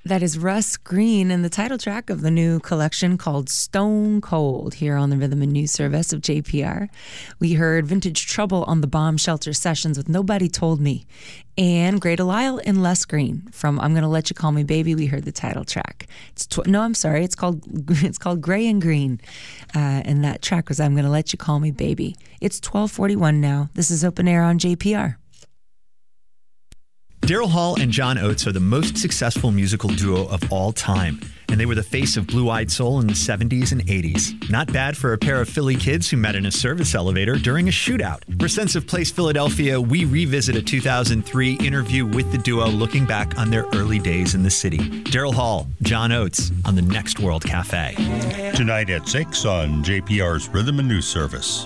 That is Russ Green and the title track of the new collection called Stone Cold here on the Rhythm and News Service of JPR. We heard Vintage Trouble on the Bomb Shelter Sessions with Nobody Told Me. And Grey Delisle and Les Green from I'm Gonna Let You Call Me Baby. We heard the title track. It's called Gray and Green. And that track was I'm Gonna Let You Call Me Baby. It's 12:41 now. This is Open Air on JPR. Daryl Hall and John Oates are the most successful musical duo of all time, and they were the face of blue-eyed soul in the 70s and 80s. Not bad for a pair of Philly kids who met in a service elevator during a shootout. For Sense of Place Philadelphia, we revisit a 2003 interview with the duo looking back on their early days in the city. Daryl Hall, John Oates on the Next World Cafe. Tonight at 6 on JPR's Rhythm and News Service.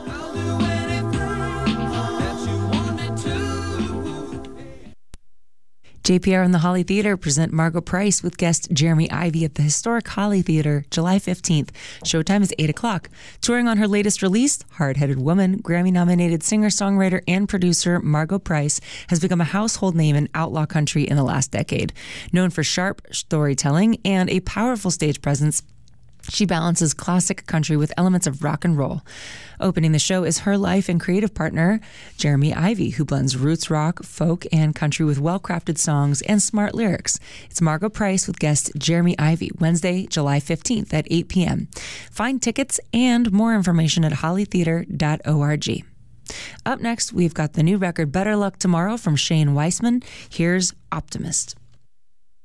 JPR and the Holly Theater present Margot Price with guest Jeremy Ivy at the historic Holly Theater, July 15th. Showtime is 8 o'clock. Touring on her latest release, Hard-Headed Woman, Grammy-nominated singer-songwriter and producer Margot Price has become a household name in outlaw country in the last decade. Known for sharp storytelling and a powerful stage presence, she balances classic country with elements of rock and roll. Opening the show is her life and creative partner, Jeremy Ivy, who blends roots rock, folk, and country with well-crafted songs and smart lyrics. It's Margot Price with guest Jeremy Ivy, Wednesday, July 15th at 8 p.m. Find tickets and more information at hollytheater.org. Up next, we've got the new record Better Luck Tomorrow from Shane Weissman. Here's Optimist.